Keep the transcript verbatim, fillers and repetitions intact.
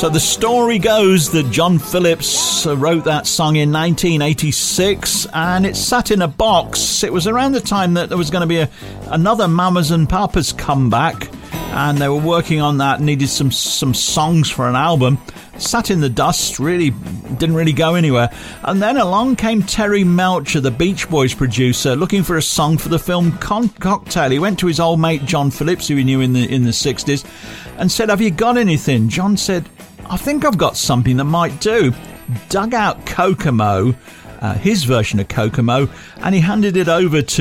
So the story goes that John Phillips wrote that song in nineteen eighty-six, and it sat in a box. It was around the time that there was going to be a, another Mamas and Papas comeback, and they were working on that, needed some some songs for an album. Sat in the dust, really didn't really go anywhere. And then along came Terry Melcher, the Beach Boys producer, looking for a song for the film Con- Cocktail. He went to his old mate John Phillips, who he knew in the in the sixties, and said, "Have you got anything?" John said, "I think I've got something that might do." Dug out Kokomo, uh, his version of Kokomo, and he handed it over to